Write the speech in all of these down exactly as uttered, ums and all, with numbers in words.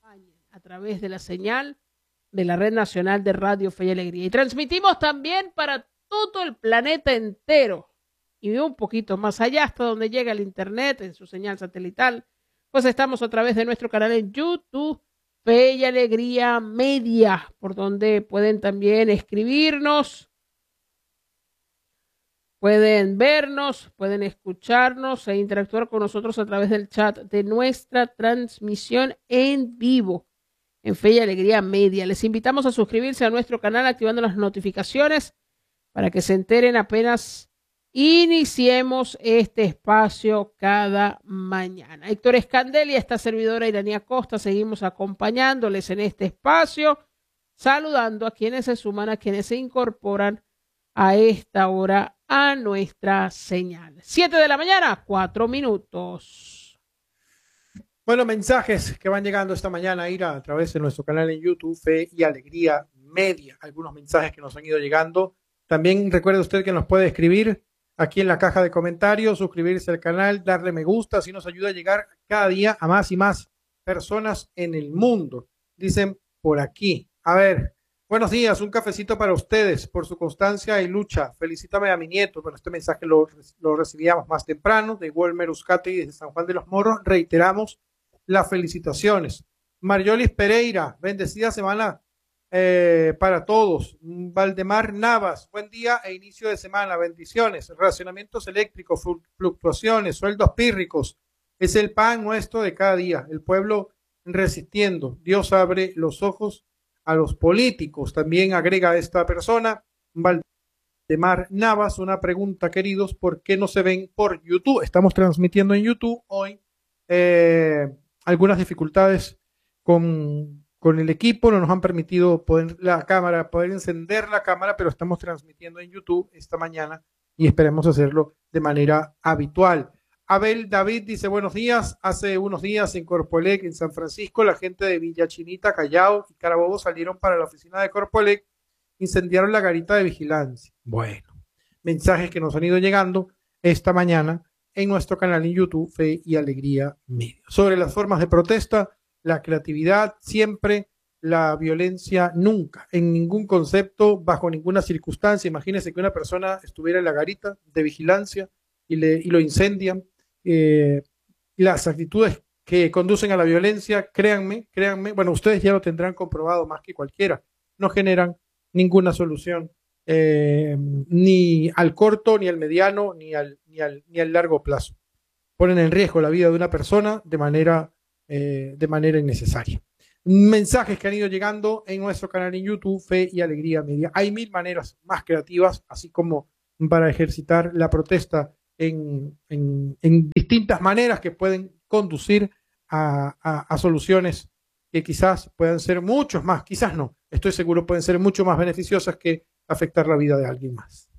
a través de la señal de la Red Nacional de Radio Fe y Alegría. Y transmitimos también para todo el planeta entero y un poquito más allá, hasta donde llega el internet en su señal satelital. Pues estamos a través de nuestro canal en YouTube, Fe y Alegría Media, por donde pueden también escribirnos, pueden vernos, pueden escucharnos e interactuar con nosotros a través del chat de nuestra transmisión en vivo en Fe y Alegría Media. Les invitamos a suscribirse a nuestro canal activando las notificaciones para que se enteren apenas iniciemos este espacio cada mañana. Héctor Escandel y esta servidora Iranía Costa seguimos acompañándoles en este espacio, saludando a quienes se suman, a quienes se incorporan a esta hora a nuestra señal. Siete de la mañana, cuatro minutos. Bueno, mensajes que van llegando esta mañana, Ira, a través de nuestro canal en YouTube, Fe y Alegría Media. Algunos mensajes que nos han ido llegando. También recuerde usted que nos puede escribir aquí en la caja de comentarios, suscribirse al canal, darle me gusta, así nos ayuda a llegar cada día a más y más personas en el mundo. Dicen por aquí. A ver, buenos días, un cafecito para ustedes por su constancia y lucha. Felicítame a mi nieto. Bueno, este mensaje lo, lo recibíamos más temprano de Walmer Uzcate y desde San Juan de los Morros. Reiteramos las felicitaciones. Mariolis Pereira, bendecida semana eh, para todos. Valdemar Navas, buen día e inicio de semana, bendiciones. Racionamientos eléctricos, fluctuaciones, sueldos pírricos, es el pan nuestro de cada día. El pueblo resistiendo. Dios abre los ojos a los políticos. También agrega esta persona, Valdemar Navas, una pregunta, queridos, ¿por qué no se ven por YouTube? Estamos transmitiendo en YouTube hoy. Eh, algunas dificultades con, con el equipo, no nos han permitido poder la cámara, poder encender la cámara, pero estamos transmitiendo en YouTube esta mañana y esperemos hacerlo de manera habitual. Abel David dice, buenos días, hace unos días en Corpoelec, en San Francisco, la gente de Villa Chinita, Callao y Carabobo salieron para la oficina de Corpoelec, incendiaron la garita de vigilancia. Bueno, mensajes que nos han ido llegando esta mañana en nuestro canal en YouTube, Fe y Alegría Media. Sobre las formas de protesta, la creatividad siempre, la violencia nunca, en ningún concepto, bajo ninguna circunstancia. Imagínense que una persona estuviera en la garita de vigilancia y, le, y lo incendian. Eh, las actitudes que conducen a la violencia, créanme, créanme, bueno, ustedes ya lo tendrán comprobado más que cualquiera, no generan ninguna solución. Eh, ni al corto, ni al mediano, ni al, ni, al, ni al largo plazo. Ponen en riesgo la vida de una persona de manera, eh, de manera innecesaria. Mensajes que han ido llegando en nuestro canal en YouTube, Fe y Alegría Media. Hay mil maneras más creativas, así como para ejercitar la protesta en, en, en distintas maneras que pueden conducir a, a, a soluciones que quizás puedan ser muchos más, quizás no, estoy seguro pueden ser mucho más beneficiosas que afectar la vida de alguien más.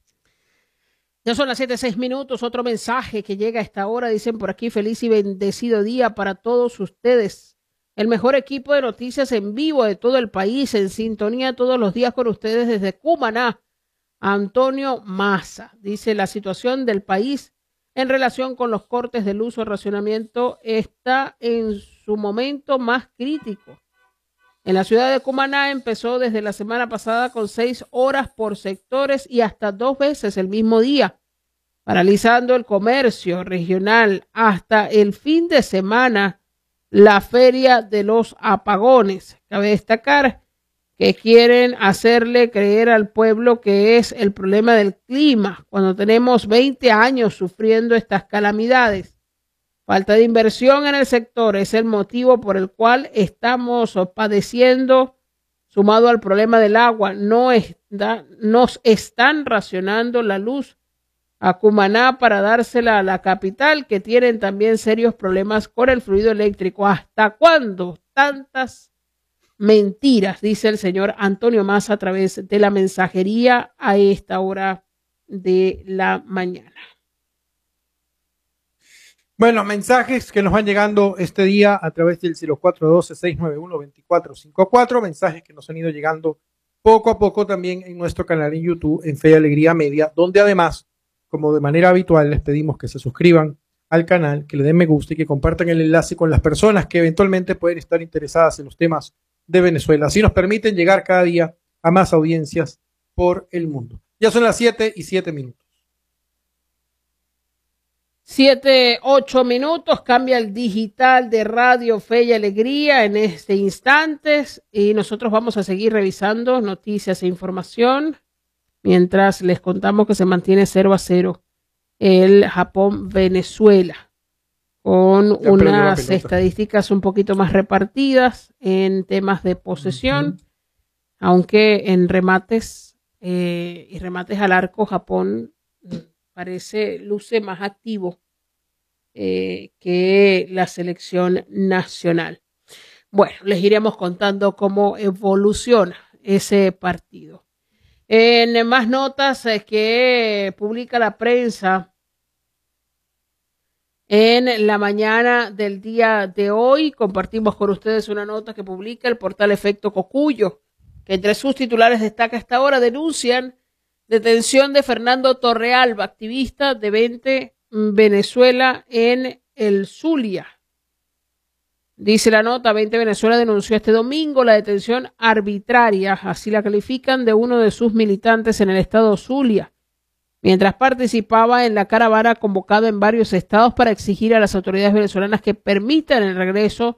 Ya son las siete, seis minutos. Otro mensaje que llega a esta hora. Dicen por aquí, feliz y bendecido día para todos ustedes. El mejor equipo de noticias en vivo de todo el país, en sintonía todos los días con ustedes desde Cumaná. Antonio Massa. Dice, la situación del país en relación con los cortes de luz o racionamiento está en su momento más crítico. En la ciudad de Cumaná empezó desde la semana pasada con seis horas por sectores y hasta dos veces el mismo día, paralizando el comercio regional hasta el fin de semana, la feria de los apagones. Cabe destacar que quieren hacerle creer al pueblo que es el problema del clima, cuando tenemos veinte años sufriendo estas calamidades. Falta de inversión en el sector es el motivo por el cual estamos padeciendo, sumado al problema del agua. No está, nos están racionando la luz a Cumaná para dársela a la capital, que tienen también serios problemas con el fluido eléctrico. ¿Hasta cuándo tantas mentiras? Dice el señor Antonio Massa a través de la mensajería a esta hora de la mañana. Bueno, mensajes que nos van llegando este día a través del cero cuatro uno dos, seis nueve uno, dos cuatro cinco cuatro, mensajes que nos han ido llegando poco a poco también en nuestro canal en YouTube, en Fe y Alegría Media, donde además, como de manera habitual, les pedimos que se suscriban al canal, que le den me gusta y que compartan el enlace con las personas que eventualmente pueden estar interesadas en los temas de Venezuela. Así nos permiten llegar cada día a más audiencias por el mundo. Ya son las siete y siete minutos. Siete, ocho minutos, cambia el digital de Radio Fe y Alegría en este instante y nosotros vamos a seguir revisando noticias e información mientras les contamos que se mantiene cero a cero el Japón-Venezuela con unas estadísticas un poquito más repartidas en temas de posesión, uh-huh. aunque en remates eh, y remates al arco Japón parece, luce más activo eh, que la selección nacional. Bueno, les iremos contando cómo evoluciona ese partido. En más notas eh, que publica la prensa en la mañana del día de hoy, compartimos con ustedes una nota que publica el portal Efecto Cocuyo, que entre sus titulares destaca a esta hora, denuncian detención de Fernando Torrealba, activista de veinte Venezuela en el Zulia. Dice la nota, veinte Venezuela denunció este domingo la detención arbitraria, así la califican, de uno de sus militantes en el estado Zulia, mientras participaba en la caravana convocada en varios estados para exigir a las autoridades venezolanas que permitan el regreso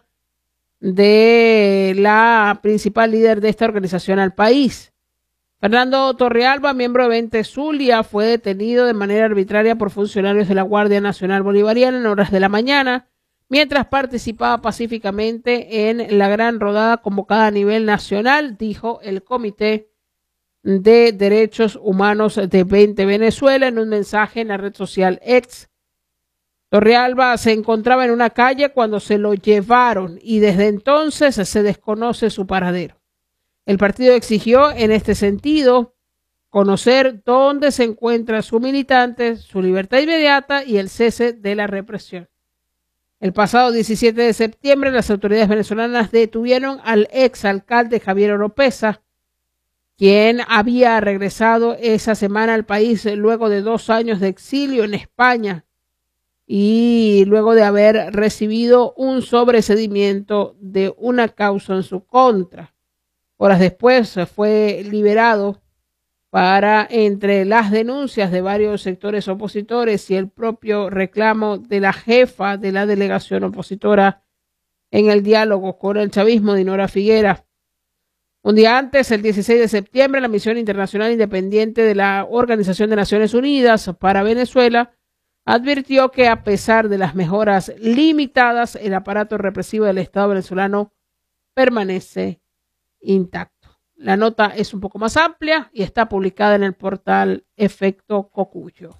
de la principal líder de esta organización al país. Fernando Torrealba, miembro de veinte Zulia, fue detenido de manera arbitraria por funcionarios de la Guardia Nacional Bolivariana en horas de la mañana, mientras participaba pacíficamente en la gran rodada convocada a nivel nacional, dijo el Comité de Derechos Humanos de veinte Venezuela en un mensaje en la red social X. Torrealba se encontraba en una calle cuando se lo llevaron y desde entonces se desconoce su paradero. El partido exigió en este sentido conocer dónde se encuentra su militante, su libertad inmediata y el cese de la represión. El pasado diecisiete de septiembre, las autoridades venezolanas detuvieron al exalcalde Javier Oropesa, quien había regresado esa semana al país luego de dos años de exilio en España y luego de haber recibido un sobreseimiento de una causa en su contra. Horas después fue liberado para, entre las denuncias de varios sectores opositores y el propio reclamo de la jefa de la delegación opositora en el diálogo con el chavismo, Dinora Figuera. Un día antes, el dieciséis de septiembre, la Misión Internacional Independiente de la Organización de Naciones Unidas para Venezuela advirtió que a pesar de las mejoras limitadas, el aparato represivo del Estado venezolano permanece intacto. La nota es un poco más amplia y está publicada en el portal Efecto Cocuyo.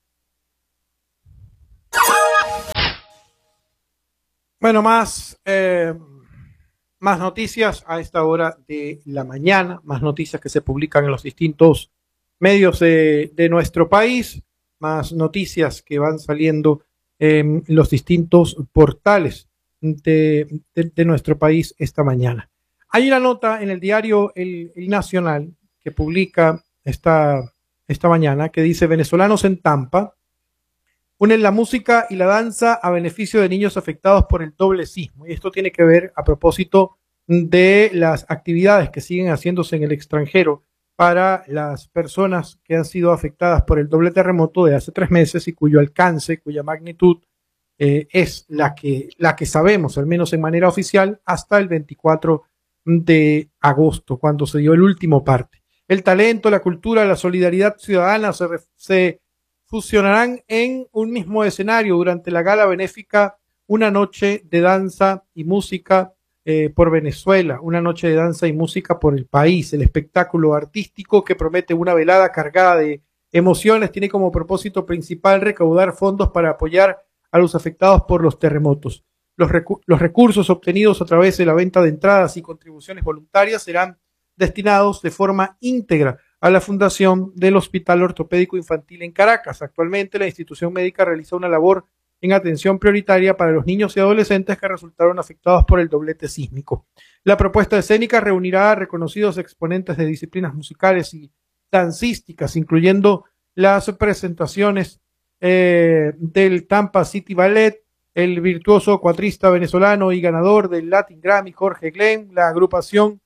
Bueno, más, eh, más noticias a esta hora de la mañana, más noticias que se publican en los distintos medios de, de nuestro país, más noticias que van saliendo en los distintos portales de, de, de nuestro país esta mañana. Hay una nota en el diario El, El Nacional que publica esta, esta mañana que dice: venezolanos en Tampa unen la música y la danza a beneficio de niños afectados por el doble sismo. Y esto tiene que ver a propósito de las actividades que siguen haciéndose en el extranjero para las personas que han sido afectadas por el doble terremoto de hace tres meses y cuyo alcance, cuya magnitud eh, es la que, la que sabemos, al menos en manera oficial, hasta el veinticuatro de agosto, cuando se dio el último parte. El talento, la cultura, la solidaridad ciudadana se, se fusionarán en un mismo escenario durante la gala benéfica Una noche de danza y música eh, por Venezuela, una noche de danza y música por el país. El espectáculo artístico, que promete una velada cargada de emociones, tiene como propósito principal recaudar fondos para apoyar a los afectados por los terremotos. Los, recu los recursos obtenidos a través de la venta de entradas y contribuciones voluntarias serán destinados de forma íntegra a la fundación del Hospital Ortopédico Infantil en Caracas. Actualmente la institución médica realiza una labor en atención prioritaria para los niños y adolescentes que resultaron afectados por el doblete sísmico. La propuesta escénica reunirá a reconocidos exponentes de disciplinas musicales y dancísticas, incluyendo las presentaciones eh, del Tampa City Ballet, el virtuoso cuatrista venezolano y ganador del Latin Grammy Jorge Glenn, la agrupación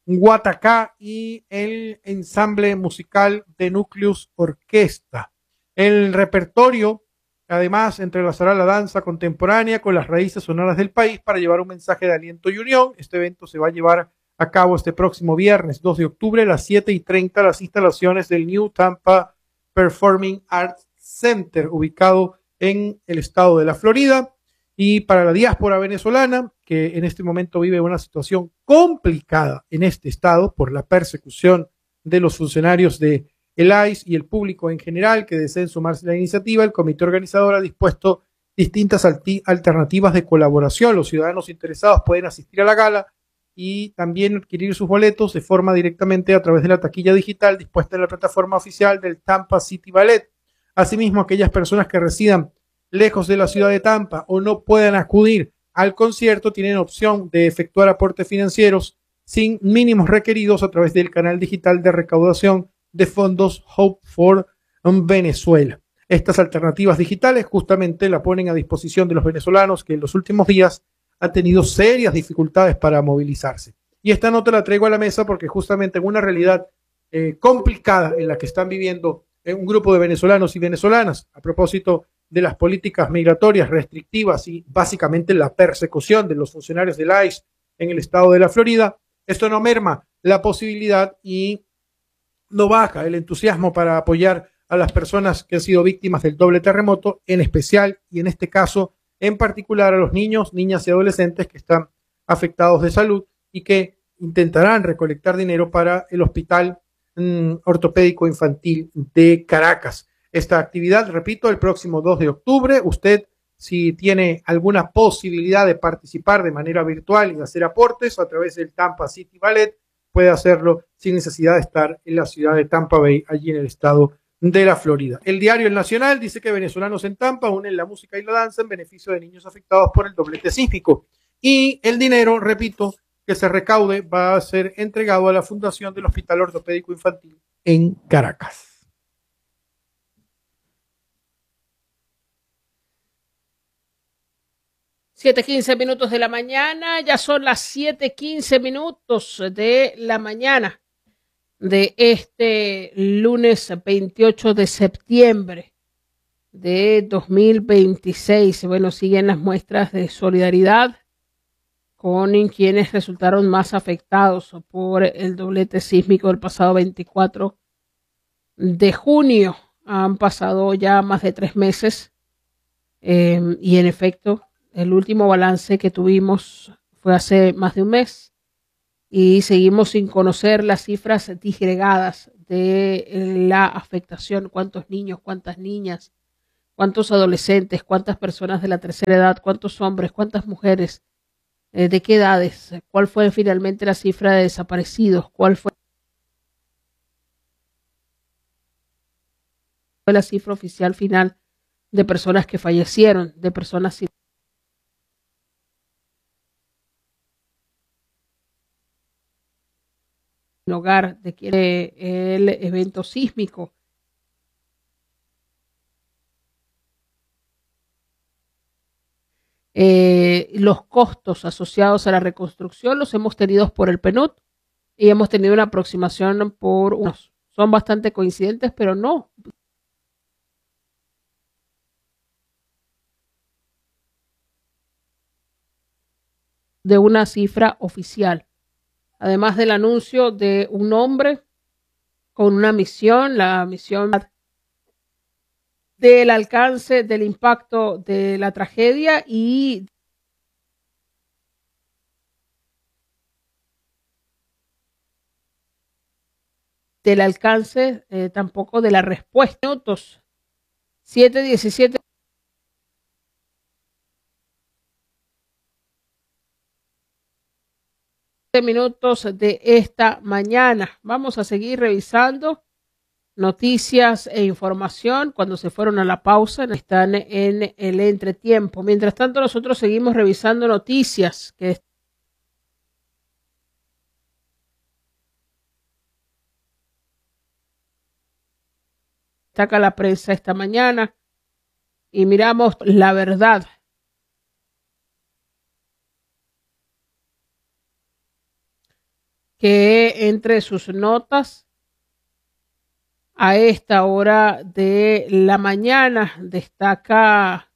Guatacá y el ensamble musical de Nucleus Orquesta. El repertorio, además, entrelazará la danza contemporánea con las raíces sonoras del país para llevar un mensaje de aliento y unión. Este evento se va a llevar a cabo este próximo viernes dos de octubre a las siete y treinta, las instalaciones del New Tampa Performing Arts Center, ubicado en el estado de la Florida. Y para la diáspora venezolana, que en este momento vive una situación complicada en este estado por la persecución de los funcionarios de el I C E y el público en general que deseen sumarse a la iniciativa, el comité organizador ha dispuesto distintas alternativas de colaboración. Los ciudadanos interesados pueden asistir a la gala y también adquirir sus boletos de forma directamente a través de la taquilla digital dispuesta en la plataforma oficial del Tampa City Ballet. Asimismo, aquellas personas que residan lejos de la ciudad de Tampa o no puedan acudir al concierto tienen opción de efectuar aportes financieros sin mínimos requeridos a través del canal digital de recaudación de fondos Hope for Venezuela. Estas alternativas digitales justamente la ponen a disposición de los venezolanos que en los últimos días han tenido serias dificultades para movilizarse. Y esta nota la traigo a la mesa porque justamente en una realidad eh, complicada en la que están viviendo un grupo de venezolanos y venezolanas a propósito de las políticas migratorias restrictivas y básicamente la persecución de los funcionarios del I C E en el estado de la Florida, esto no merma la posibilidad y no baja el entusiasmo para apoyar a las personas que han sido víctimas del doble terremoto, en especial y en este caso en particular a los niños, niñas y adolescentes que están afectados de salud y que intentarán recolectar dinero para el Hospital mm, Ortopédico Infantil de Caracas. Esta actividad, repito, el próximo dos de octubre. Usted, si tiene alguna posibilidad de participar de manera virtual y de hacer aportes a través del Tampa City Ballet, puede hacerlo sin necesidad de estar en la ciudad de Tampa Bay, allí en el estado de la Florida. El diario El Nacional dice que venezolanos en Tampa unen la música y la danza en beneficio de niños afectados por el doblete sísmico. Y el dinero, repito, que se recaude va a ser entregado a la Fundación del Hospital Ortopédico Infantil en Caracas. siete quince minutos de la mañana, ya son las siete quince minutos de la mañana de este lunes veintiocho de septiembre de dos mil veintiséis. Bueno, siguen las muestras de solidaridad con quienes resultaron más afectados por el doblete sísmico del pasado veinticuatro de junio. Han pasado ya más de tres meses eh, y en efecto el último balance que tuvimos fue hace más de un mes y seguimos sin conocer las cifras disgregadas de la afectación, cuántos niños, cuántas niñas, cuántos adolescentes, cuántas personas de la tercera edad, cuántos hombres, cuántas mujeres, eh, de qué edades, cuál fue finalmente la cifra de desaparecidos, cuál fue la cifra oficial final de personas que fallecieron, de personas sin hogar, de que el evento sísmico. Eh, los costos asociados a la reconstrucción los hemos tenido por el P N U D y hemos tenido una aproximación por unos. Son bastante coincidentes, pero no. De una cifra oficial. Además del anuncio de un hombre con una misión, la misión del alcance del impacto de la tragedia y del alcance eh, tampoco de la respuesta. Minutos siete diecisiete minutos de esta mañana. Vamos a seguir revisando noticias e información cuando se fueron a la pausa, están en el entretiempo. Mientras tanto, nosotros seguimos revisando noticias que destaca la prensa esta mañana. y miramos La Verdad. Que entre sus notas a esta hora de la mañana destaca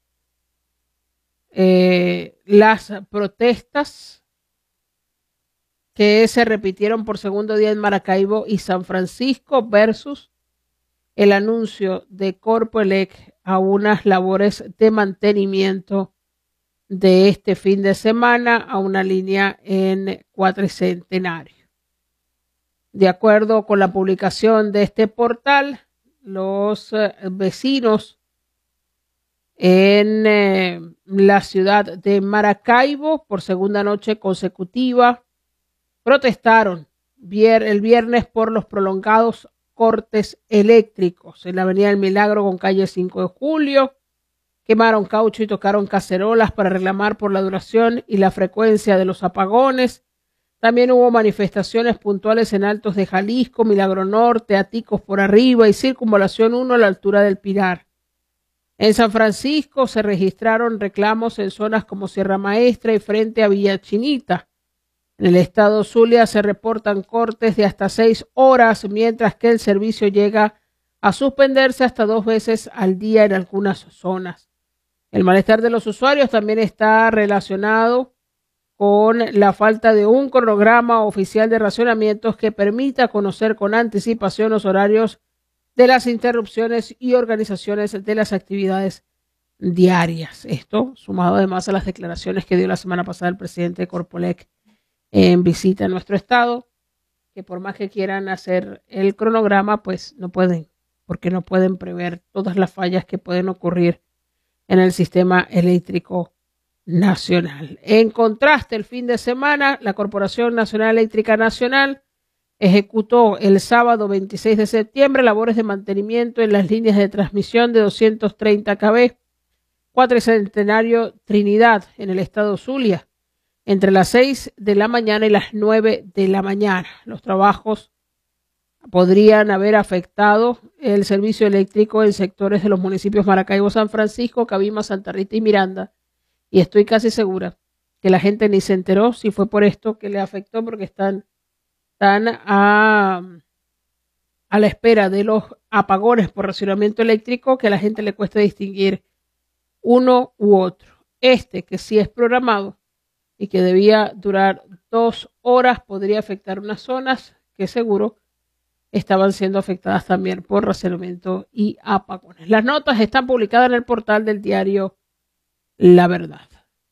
eh, las protestas que se repitieron por segundo día en Maracaibo y San Francisco versus el anuncio de Corpoelec a unas labores de mantenimiento de este fin de semana a una línea en Cuatricentenario. De acuerdo con la publicación de este portal, los eh, vecinos en eh, la ciudad de Maracaibo por segunda noche consecutiva protestaron vier el viernes por los prolongados cortes eléctricos en la Avenida del Milagro con calle cinco de julio. Quemaron caucho y tocaron cacerolas para reclamar por la duración y la frecuencia de los apagones. También hubo manifestaciones puntuales en Altos de Jalisco, Milagro Norte, Aticos por arriba y Circunvalación uno a la altura del Pilar. En San Francisco se registraron reclamos en zonas como Sierra Maestra y frente a Villa Chinita. En el estado Zulia se reportan cortes de hasta seis horas, mientras que el servicio llega a suspenderse hasta dos veces al día en algunas zonas. El malestar de los usuarios también está relacionado con la falta de un cronograma oficial de racionamientos que permita conocer con anticipación los horarios de las interrupciones y organizaciones de las actividades diarias. Esto sumado además a las declaraciones que dio la semana pasada el presidente de Corpoelec en visita a nuestro estado, que por más que quieran hacer el cronograma, pues no pueden, porque no pueden prever todas las fallas que pueden ocurrir en el sistema eléctrico nacional. En contraste, el fin de semana, la Corporación Nacional Eléctrica Nacional ejecutó el sábado veintiséis de septiembre labores de mantenimiento en las líneas de transmisión de doscientos treinta kilómetros Cuatricentenario Trinidad en el estado Zulia entre las seis de la mañana y las nueve de la mañana. Los trabajos podrían haber afectado el servicio eléctrico en sectores de los municipios Maracaibo, San Francisco, Cabima, Santa Rita y Miranda. Y estoy casi segura que la gente ni se enteró si fue por esto que le afectó, porque están, están a, a la espera de los apagones por racionamiento eléctrico, que a la gente le cuesta distinguir uno u otro. Este, que sí es programado y que debía durar dos horas, podría afectar unas zonas que seguro estaban siendo afectadas también por racionamiento y apagones. Las notas están publicadas en el portal del diario La Verdad.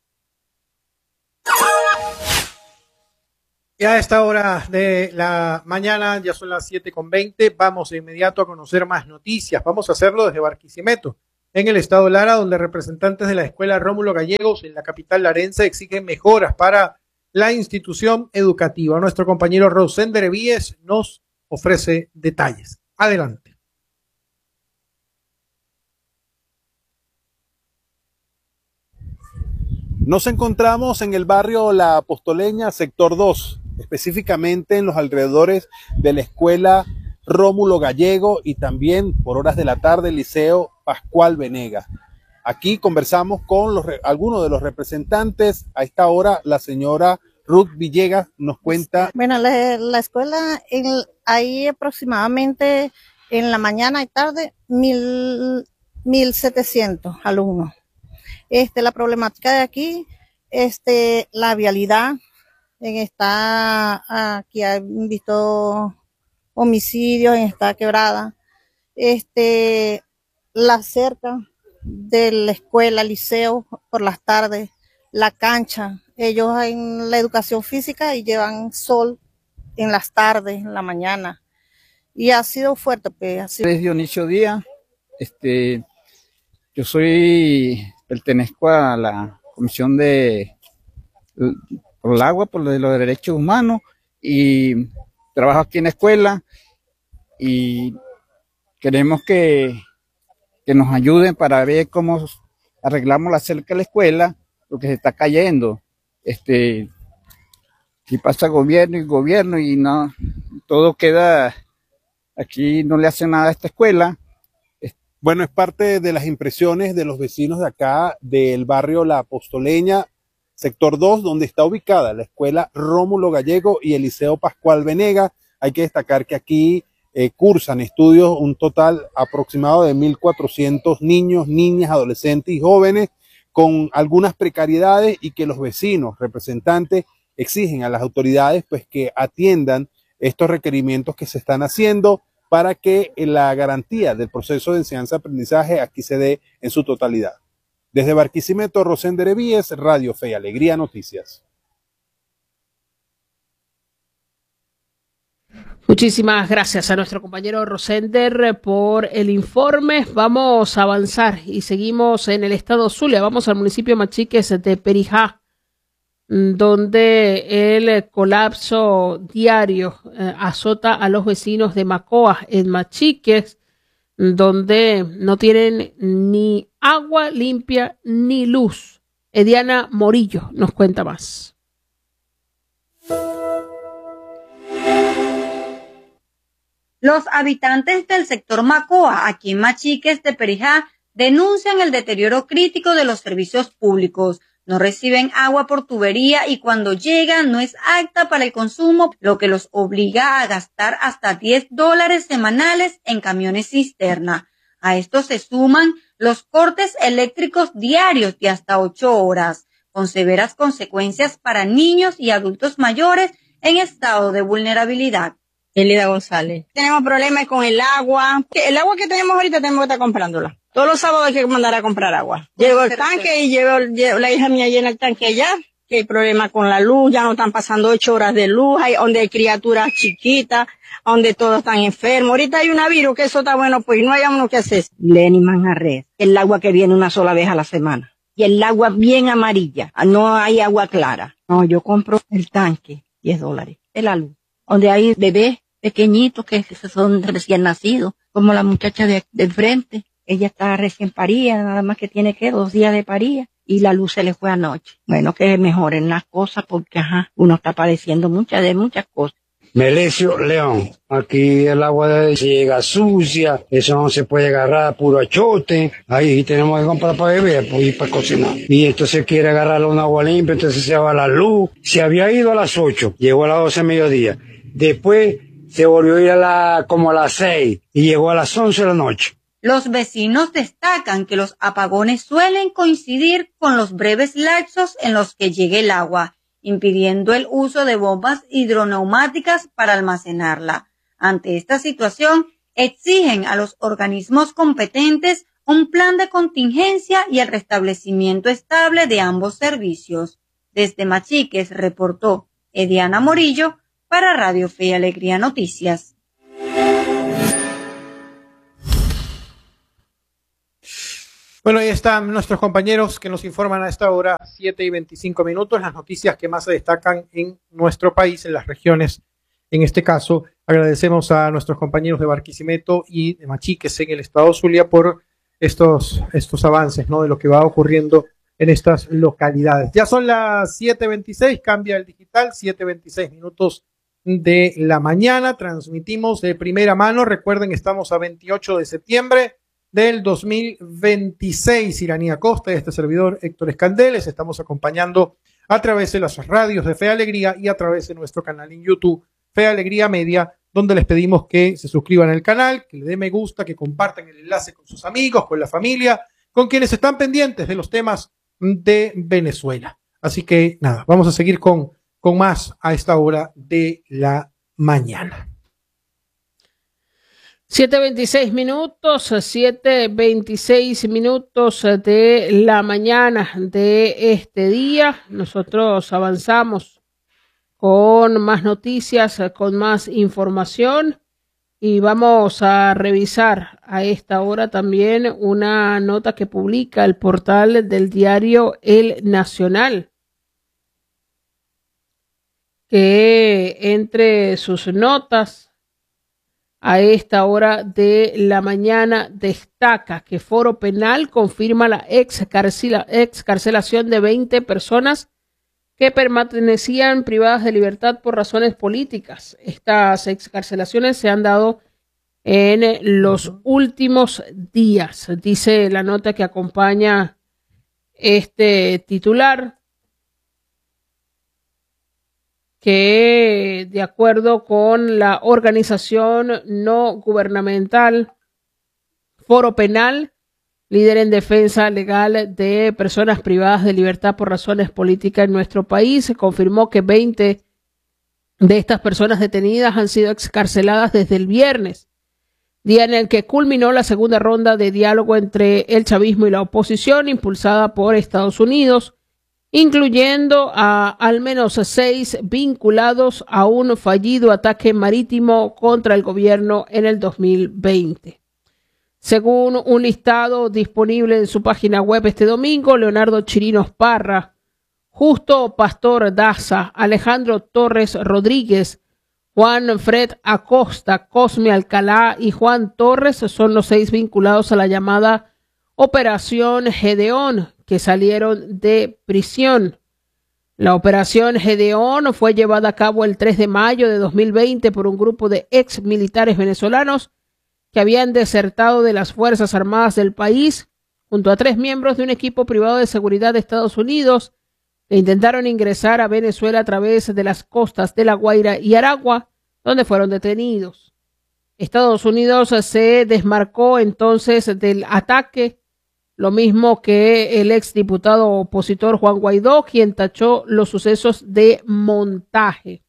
Y a esta hora de la mañana, ya son las siete con veinte, vamos de inmediato a conocer más noticias. Vamos a hacerlo desde Barquisimeto, en el estado Lara, donde representantes de la escuela Rómulo Gallegos en la capital larense exigen mejoras para la institución educativa. Nuestro compañero Rosender Evíes nos ofrece detalles. Adelante. Nos encontramos en el barrio La Apostoleña, sector dos, específicamente en los alrededores de la escuela Rómulo Gallego y también por horas de la tarde el Liceo Pascual Venega. Aquí conversamos con los, algunos de los representantes. A esta hora la señora Ruth Villegas nos cuenta. Bueno, la, la escuela en, hay aproximadamente en la mañana y tarde mil, mil setecientos alumnos. Este, la problemática de aquí, este, la vialidad, en esta, aquí han visto homicidios en esta quebrada, este, la cerca de la escuela, liceo por las tardes, la cancha, ellos en la educación física y llevan sol en las tardes, en la mañana, y ha sido fuerte. Pues, ha sido... Dionisio Díaz, este, yo soy, pertenezco a la Comisión de por el Agua, por lo de los derechos humanos, y trabajo aquí en la escuela y queremos que, que nos ayuden para ver cómo arreglamos la cerca de la escuela, porque se está cayendo. Este, si pasa gobierno y gobierno y no, todo queda, aquí no le hace nada a esta escuela. Bueno, es parte de las impresiones de los vecinos de acá, del barrio La Postoleña, sector dos, donde está ubicada la escuela Rómulo Gallego y el Liceo Pascual Venega. Hay que destacar que aquí eh, cursan estudios un total aproximado de mil cuatrocientos niños, niñas, adolescentes y jóvenes con algunas precariedades, y que los vecinos representantes exigen a las autoridades pues que atiendan estos requerimientos que se están haciendo para que la garantía del proceso de enseñanza-aprendizaje aquí se dé en su totalidad. Desde Barquisimeto, Rosender Evíes, Radio Fe y Alegría Noticias. Muchísimas gracias a nuestro compañero Rosender por el informe. Vamos a avanzar y seguimos en el estado Zulia. Vamos al municipio Machiques de Perijá, donde el colapso diario eh, azota a los vecinos de Macoa en Machiques, donde no tienen ni agua limpia ni luz. Ediana Morillo nos cuenta más. Los habitantes del sector Macoa, aquí en Machiques de Perijá, denuncian el deterioro crítico de los servicios públicos. No reciben agua por tubería y cuando llega no es apta para el consumo, lo que los obliga a gastar hasta diez dólares semanales en camiones cisterna. A esto se suman los cortes eléctricos diarios de hasta ocho horas, con severas consecuencias para niños y adultos mayores en estado de vulnerabilidad. Elida González. Tenemos problemas con el agua. El agua que tenemos ahorita tenemos que estar comprándola. Todos los sábados hay que mandar a comprar agua. Llevo el tanque y llevo, llevo la hija mía llena el tanque allá. Que hay problemas con la luz, ya no están pasando ocho horas de luz, hay donde hay criaturas chiquitas, donde todos están enfermos. Ahorita hay un virus que eso está bueno, pues no hay uno que hacer. Lenny Manjarres, el agua que viene una sola vez a la semana. Y el agua bien amarilla, no hay agua clara. No, yo compro el tanque, diez dólares, de la luz. Donde hay bebés pequeñitos que son recién nacidos, como la muchacha de, de frente. Ella está recién parida, nada más que tiene que dos días de parida, y la luz se le fue anoche. Bueno, que mejoren las cosas porque, ajá, uno está padeciendo muchas de muchas cosas. Melesio León, aquí el agua llega sucia, eso no se puede agarrar, puro achote, ahí tenemos que comprar para beber pues, y para cocinar. Y entonces quiere agarrar un agua limpia, entonces se va la luz. Se había ido a las ocho, llegó a las doce de mediodía. Después se volvió a ir a la, como a las seis y llegó a las once de la noche. Los vecinos destacan que los apagones suelen coincidir con los breves lapsos en los que llegue el agua, impidiendo el uso de bombas hidroneumáticas para almacenarla. Ante esta situación, exigen a los organismos competentes un plan de contingencia y el restablecimiento estable de ambos servicios. Desde Machiques reportó Ediana Morillo para Radio Fe y Alegría Noticias. Bueno, ahí están nuestros compañeros que nos informan a esta hora, siete y veinticinco minutos, las noticias que más se destacan en nuestro país, en las regiones. En este caso, agradecemos a nuestros compañeros de Barquisimeto y de Machiques en el estado Zulia por estos, estos avances, ¿no?, de lo que va ocurriendo en estas localidades. Ya son las siete veintiséis, cambia el digital, siete veintiséis minutos de la mañana. Transmitimos de primera mano. Recuerden, estamos a veintiocho de septiembre del dos mil veintiséis. Iranía Costa y este servidor Héctor Escandeles estamos acompañando a través de las radios de Fe Alegría y a través de nuestro canal en YouTube, Fe Alegría Media, donde les pedimos que se suscriban al canal, que le den me gusta, que compartan el enlace con sus amigos, con la familia, con quienes están pendientes de los temas de Venezuela. Así que nada, vamos a seguir con, con más a esta hora de la mañana. siete veintiséis minutos, siete veintiséis minutos de la mañana de este día. Nosotros avanzamos con más noticias, con más información y vamos a revisar a esta hora también una nota que publica el portal del diario El Nacional, que entre sus notas a esta hora de la mañana destaca que Foro Penal confirma la excarcelación de veinte personas que permanecían privadas de libertad por razones políticas. Estas excarcelaciones se han dado en los últimos días, dice la nota que acompaña este titular, que de acuerdo con la organización no gubernamental Foro Penal, líder en defensa legal de personas privadas de libertad por razones políticas en nuestro país, se confirmó que veinte de estas personas detenidas han sido excarceladas desde el viernes, día en el que culminó la segunda ronda de diálogo entre el chavismo y la oposición, impulsada por Estados Unidos, incluyendo a al menos seis vinculados a un fallido ataque marítimo contra el gobierno en el dos mil veinte. Según un listado disponible en su página web este domingo, Leonardo Chirinos Parra, Justo Pastor Daza, Alejandro Torres Rodríguez, Juan Fred Acosta, Cosme Alcalá y Juan Torres son los seis vinculados a la llamada Operación Gedeón, que salieron de prisión. La Operación Gedeón fue llevada a cabo el tres de mayo de dos mil veinte por un grupo de ex militares venezolanos que habían desertado de las Fuerzas Armadas del país, junto a tres miembros de un equipo privado de seguridad de Estados Unidos, que intentaron ingresar a Venezuela a través de las costas de La Guaira y Aragua, donde fueron detenidos. Estados Unidos se desmarcó entonces del ataque, lo mismo que el exdiputado opositor Juan Guaidó, quien tachó los sucesos de montaje.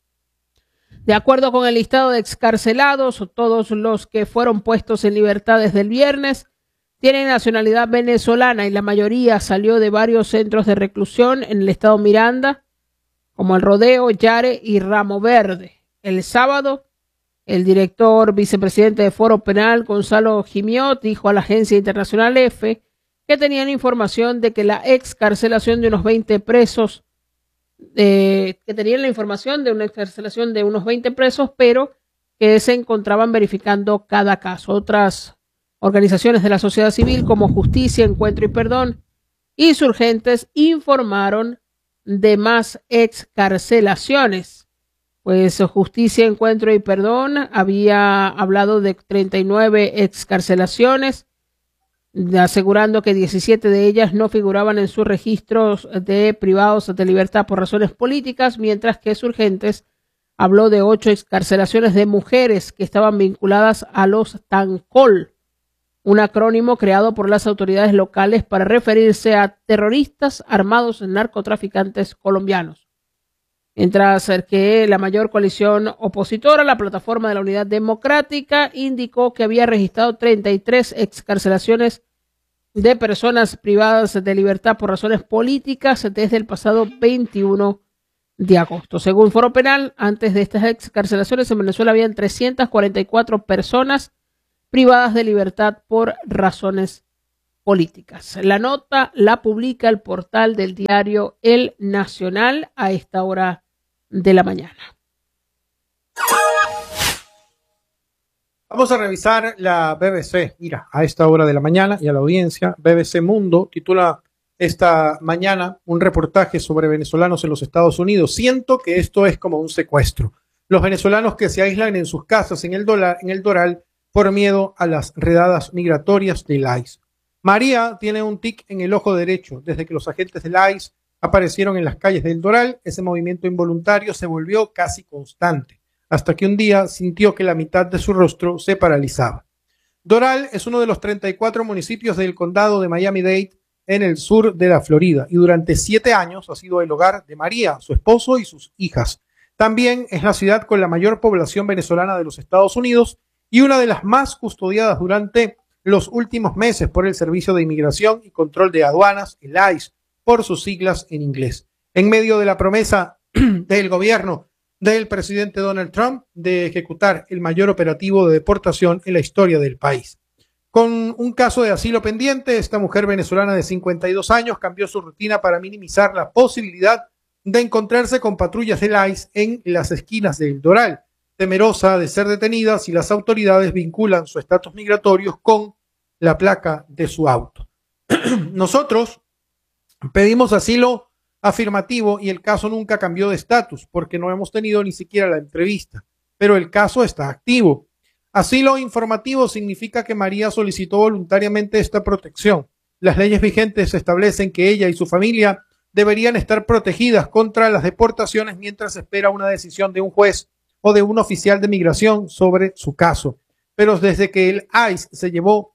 De acuerdo con el listado de excarcelados, todos los que fueron puestos en libertad desde el viernes tienen nacionalidad venezolana y la mayoría salió de varios centros de reclusión en el estado Miranda, como El Rodeo, Yare y Ramo Verde. El sábado, el director vicepresidente de Foro Penal, Gonzalo Gimiot, dijo a la agencia internacional EFE que tenían información de que la excarcelación de unos veinte presos Eh, que tenían la información de una excarcelación de unos veinte presos, pero que se encontraban verificando cada caso. Otras organizaciones de la sociedad civil como Justicia, Encuentro y Perdón, insurgentes, informaron de más excarcelaciones. Pues Justicia, Encuentro y Perdón había hablado de treinta y nueve excarcelaciones, asegurando que diecisiete de ellas no figuraban en sus registros de privados de libertad por razones políticas, mientras que Surgentes habló de ocho excarcelaciones de mujeres que estaban vinculadas a los TANCOL, un acrónimo creado por las autoridades locales para referirse a terroristas armados narcotraficantes colombianos. Mientras que la mayor coalición opositora, la Plataforma de la Unidad Democrática, indicó que había registrado treinta y tres excarcelaciones de personas privadas de libertad por razones políticas desde el pasado veintiuno de agosto. Según Foro Penal, antes de estas excarcelaciones en Venezuela habían trescientas cuarenta y cuatro personas privadas de libertad por razones políticas. La nota la publica el portal del diario El Nacional a esta hora de la mañana. Vamos a revisar la B B C. Mira, a esta hora de la mañana y a la audiencia, B B C Mundo titula esta mañana un reportaje sobre venezolanos en los Estados Unidos. Siento que esto es como un secuestro. Los venezolanos que se aíslan en sus casas en el, Doral, en el Doral por miedo a las redadas migratorias del I C E. María tiene un tic en el ojo derecho. Desde que los agentes del I C E aparecieron en las calles del Doral, ese movimiento involuntario se volvió casi constante, hasta que un día sintió que la mitad de su rostro se paralizaba. Doral es uno de los treinta y cuatro municipios del condado de Miami-Dade en el sur de la Florida y durante siete años ha sido el hogar de María, su esposo y sus hijas. También es la ciudad con la mayor población venezolana de los Estados Unidos y una de las más custodiadas durante los últimos meses por el Servicio de Inmigración y Control de Aduanas, el I C E, por sus siglas en inglés. En medio de la promesa del gobierno del presidente Donald Trump de ejecutar el mayor operativo de deportación en la historia del país. Con un caso de asilo pendiente, esta mujer venezolana de cincuenta y dos años cambió su rutina para minimizar la posibilidad de encontrarse con patrullas del I C E en las esquinas del Doral, temerosa de ser detenida si las autoridades vinculan su estatus migratorio con la placa de su auto. Nosotros pedimos asilo afirmativo y el caso nunca cambió de estatus porque no hemos tenido ni siquiera la entrevista, pero el caso está activo. Asilo informativo significa que María solicitó voluntariamente esta protección. Las leyes vigentes establecen que ella y su familia deberían estar protegidas contra las deportaciones mientras espera una decisión de un juez o de un oficial de migración sobre su caso. Pero desde que el I C E se llevó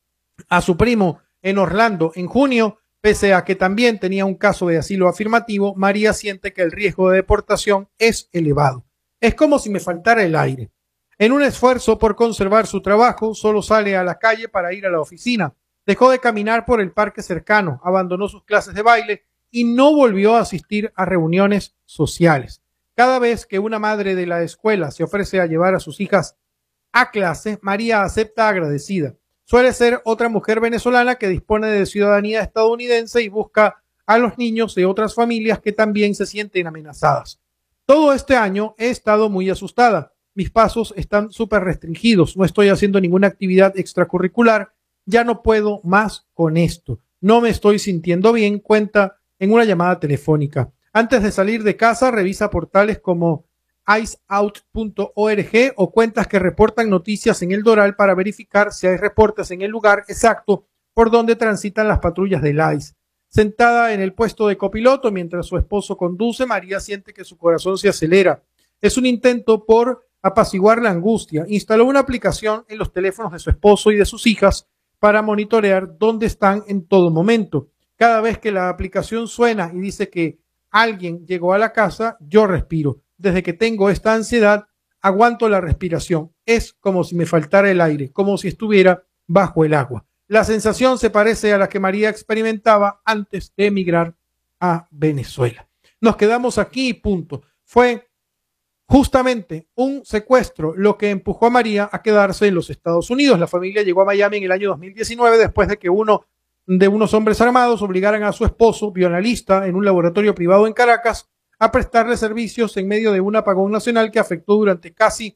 a su primo en Orlando en junio, pese a que también tenía un caso de asilo afirmativo, María siente que el riesgo de deportación es elevado. Es como si me faltara el aire. En un esfuerzo por conservar su trabajo, solo sale a la calle para ir a la oficina. Dejó de caminar por el parque cercano, abandonó sus clases de baile y no volvió a asistir a reuniones sociales. Cada vez que una madre de la escuela se ofrece a llevar a sus hijas a clase, María acepta agradecida. Suele ser otra mujer venezolana que dispone de ciudadanía estadounidense y busca a los niños de otras familias que también se sienten amenazadas. Todo este año he estado muy asustada. Mis pasos están súper restringidos. No estoy haciendo ninguna actividad extracurricular. Ya no puedo más con esto. No me estoy sintiendo bien, cuenta en una llamada telefónica. Antes de salir de casa, revisa portales como ice out punto org o cuentas que reportan noticias en el Doral para verificar si hay reportes en el lugar exacto por donde transitan las patrullas del I C E. Sentada en el puesto de copiloto mientras su esposo conduce, María siente que su corazón se acelera. Es un intento por apaciguar la angustia. Instaló una aplicación en los teléfonos de su esposo y de sus hijas para monitorear dónde están en todo momento. Cada vez que la aplicación suena y dice que alguien llegó a la casa, yo respiro. Desde que tengo esta ansiedad, aguanto la respiración. Es como si me faltara el aire, como si estuviera bajo el agua. La sensación se parece a la que María experimentaba antes de emigrar a Venezuela. Nos quedamos aquí, punto. Fue justamente un secuestro lo que empujó a María a quedarse en los Estados Unidos. La familia llegó a Miami en el año dos mil diecinueve después de que uno de unos hombres armados obligaran a su esposo, bioanalista en un laboratorio privado en Caracas, a prestarle servicios en medio de un apagón nacional que afectó durante casi,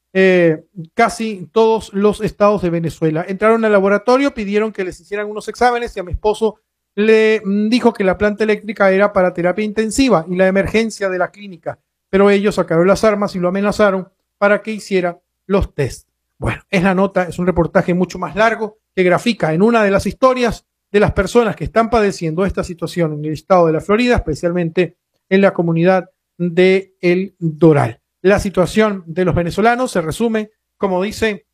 eh, casi todos los estados de Venezuela. Entraron al laboratorio, pidieron que les hicieran unos exámenes y a mi esposo le dijo que la planta eléctrica era para terapia intensiva y la emergencia de la clínica, pero ellos sacaron las armas y lo amenazaron para que hiciera los test. Bueno, es la nota, es un reportaje mucho más largo que grafica en una de las historias de las personas que están padeciendo esta situación en el estado de la Florida, especialmente en la comunidad de El Doral. La situación de los venezolanos se resume, como dice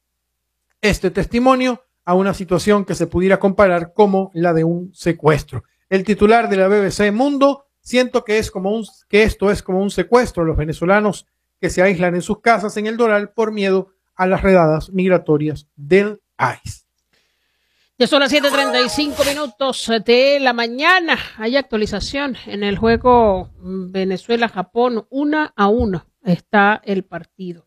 este testimonio, a una situación que se pudiera comparar como la de un secuestro. El titular de la B B C Mundo: siento que es como un, que esto es como un secuestro. Los venezolanos que se aíslan en sus casas en El Doral por miedo a las redadas migratorias del I C E. Ya son las siete treinta y cinco minutos de la mañana. Hay actualización en el juego Venezuela-Japón. Una a uno está el partido.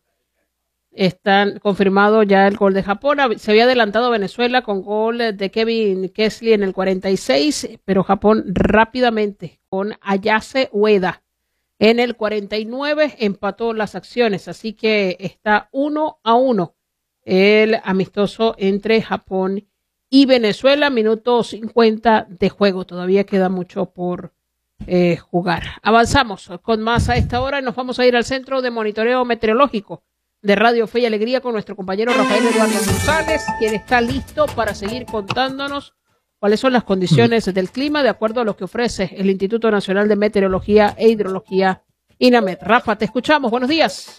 Está confirmado ya el gol de Japón. Se había adelantado Venezuela con gol de Kevin Kessler en el cuarenta y seis, pero Japón rápidamente con Ayase Ueda en el cuarenta y nueve empató las acciones. Así que está uno a uno el amistoso entre Japón y Y Venezuela, minuto cincuenta de juego. Todavía queda mucho por eh, jugar. Avanzamos con más a esta hora y nos vamos a ir al Centro de Monitoreo Meteorológico de Radio Fe y Alegría con nuestro compañero Rafael Eduardo González, quien está listo para seguir contándonos cuáles son las condiciones del clima de acuerdo a lo que ofrece el Instituto Nacional de Meteorología e Hidrología, INAMED. Rafa, te escuchamos. Buenos días.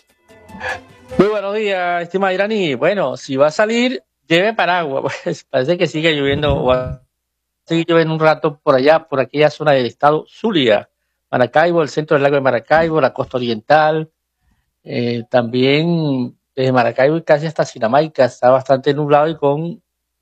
Muy buenos días, estimada Irani. Bueno, si va a salir, lleve paraguas, pues parece que sigue lloviendo, o va a seguir lloviendo un rato por allá, por aquella zona del estado Zulia, Maracaibo, el centro del lago de Maracaibo, la costa oriental, eh, también desde Maracaibo y casi hasta Sinamaica está bastante nublado y con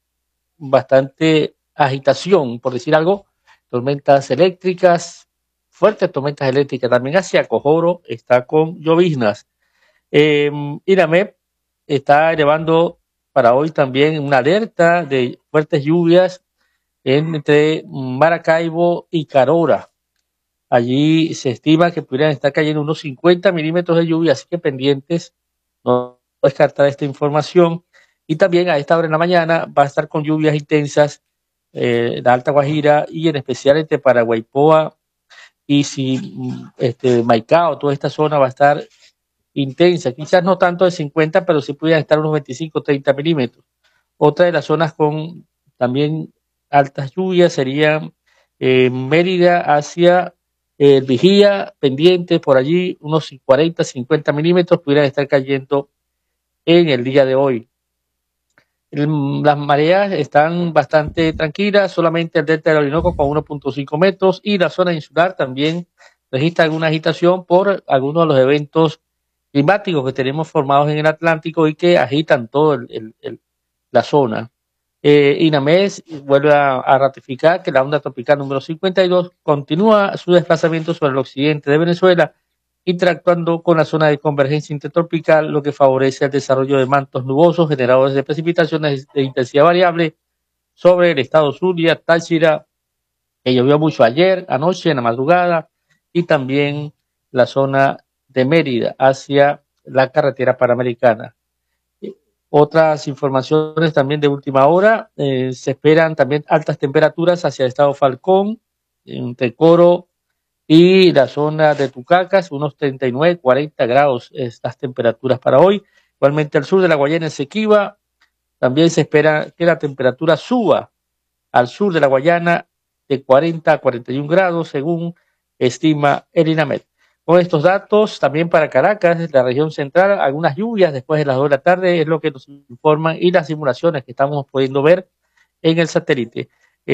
bastante agitación, por decir algo, tormentas eléctricas, fuertes tormentas eléctricas, también hacia Cojoro está con lloviznas. Eh, INAMED está elevando para hoy también una alerta de fuertes lluvias entre Maracaibo y Carora. Allí se estima que pudieran estar cayendo unos cincuenta milímetros de lluvia, así que pendientes, no descartar esta información. Y también a esta hora en la mañana va a estar con lluvias intensas eh, la Alta Guajira y en especial entre Paraguaypoa y si este, Maicao, toda esta zona va a estar intensa, quizás no tanto de cincuenta, pero sí pudieran estar unos veinticinco o treinta milímetros. Otra de las zonas con también altas lluvias serían eh, Mérida hacia el eh, Vigía, pendiente por allí, unos cuarenta, cincuenta milímetros pudieran estar cayendo en el día de hoy. El, las mareas están bastante tranquilas, solamente el delta del Orinoco con uno punto cinco metros y la zona insular también registra alguna agitación por algunos de los eventos climáticos que tenemos formados en el Atlántico y que agitan toda el, el, la zona. Eh, INAMES vuelve a, a ratificar que la onda tropical número cincuenta y dos continúa su desplazamiento sobre el occidente de Venezuela, interactuando con la zona de convergencia intertropical, lo que favorece el desarrollo de mantos nubosos generadores de precipitaciones de intensidad variable sobre el estado Zulia, Táchira, que llovió mucho ayer, anoche, en la madrugada, y también la zona de Mérida hacia la carretera panamericana. Otras informaciones también de última hora, eh, se esperan también altas temperaturas hacia el estado Falcón, entre Coro y la zona de Tucacas, unos treinta y nueve, cuarenta grados estas temperaturas para hoy. Igualmente al sur de la Guayana Esequiba, también se espera que la temperatura suba al sur de la Guayana de cuarenta a cuarenta y un grados, según estima el INAMED. Con estos datos, también para Caracas, la región central, algunas lluvias después de las dos de la tarde, es lo que nos informan y las simulaciones que estamos pudiendo ver en el satélite.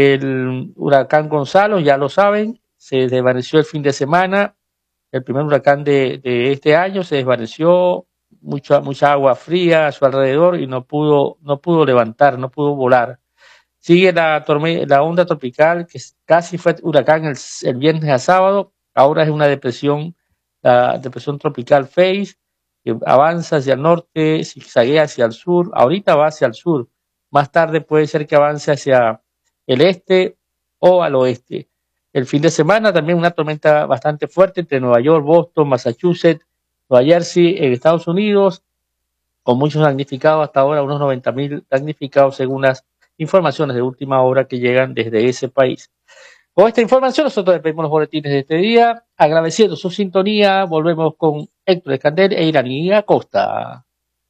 El huracán Gonzalo, ya lo saben, se desvaneció el fin de semana, el primer huracán de, de este año, se desvaneció, mucha, mucha agua fría a su alrededor y no pudo, no pudo levantar, no pudo volar. Sigue la, la onda tropical, que casi fue huracán el, el viernes a sábado, ahora es una depresión, la depresión tropical Face, que avanza hacia el norte, zigzaguea hacia el sur, ahorita va hacia el sur, más tarde puede ser que avance hacia el este o al oeste. El fin de semana también una tormenta bastante fuerte entre Nueva York, Boston, Massachusetts, Nueva Jersey, en Estados Unidos, con muchos damnificados, hasta ahora unos noventa mil damnificados según las informaciones de última hora que llegan desde ese país. Con esta información nosotros despedimos los boletines de este día, agradeciendo su sintonía, volvemos con Héctor Escandel e Iraní Acosta.